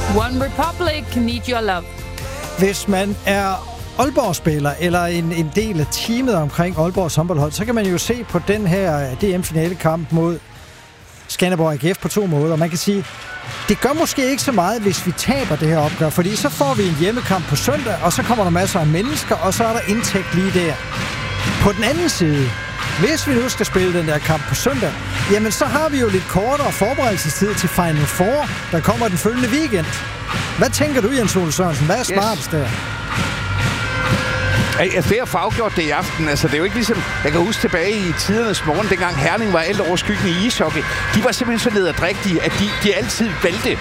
One Republic, Need Your Love. Hvis man er Aalborg-spiller eller en del af teamet omkring Aalborgs håndboldhold, så kan man jo se på den her DM-finalekamp mod Skanderborg AGF på 2 måder. Man kan sige, det gør måske ikke så meget, hvis vi taber det her opgør, fordi så får vi en hjemmekamp på søndag, og så kommer der masser af mennesker, og så er der indtægt lige der. På den anden side, hvis vi nu skal spille den der kamp på søndag, jamen så har vi jo lidt kortere forberedelsestid til Final Four, der kommer den følgende weekend. Hvad tænker du, Jens Ole Sørensen? Hvad er smartest der? Det er afgjort det i aften. Altså, det er jo ikke ligesom... Jeg kan huske tilbage i tidernes morgen, dengang Herning var alt overskyggende i ishockey. De var simpelthen så nederdrægtige, at de altid valgte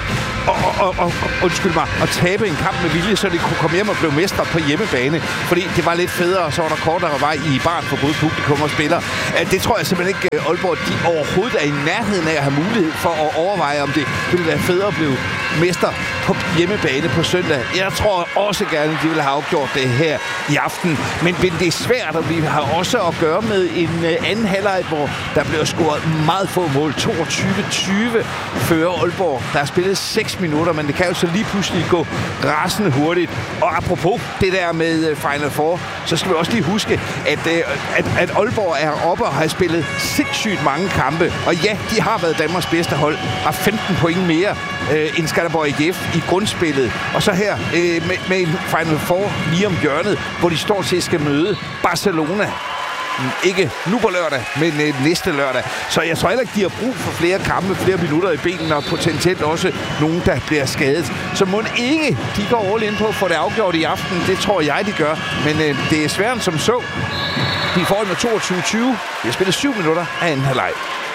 at tabe en kamp med vilje, så de kunne komme hjem og blive mestre på hjemmebane. Fordi det var lidt federe, og så var der kortere vej i barn for både publikum og spillere. Det tror jeg simpelthen ikke, Aalborg de overhovedet er i nærheden af at have mulighed for at overveje, om det ville være federe at blive mester på hjemmebane på søndag. Jeg tror også gerne, de ville have afgjort det her i aften. Men det er svært, og vi har også at gøre med en anden halvleg, hvor der bliver scoret meget få mål. 22-20 fører Aalborg. Der er spillet 6 minutter, men det kan jo så lige pludselig gå rasende hurtigt. Og apropos det der med Final Four, så skal vi også lige huske, at Aalborg er oppe og har spillet sindssygt mange kampe. Og ja, de har været Danmarks bedste hold. Har 15 point mere end Skanderborg AGF i grundspillet. Og så her med en Final Four lige om hjørnet, hvor de står til at skal møde Barcelona. Ikke nu på lørdag, men næste lørdag. Så jeg tror heller ikke, de har brug for flere kampe, flere minutter i benene, og potentielt også nogen, der bliver skadet. Så må ikke de går all in på at få det afgjort i aften. Det tror jeg, de gør. Men det er sværere som så. De får med 22-20. Vi har spillet 7 minutter af anden halvleg.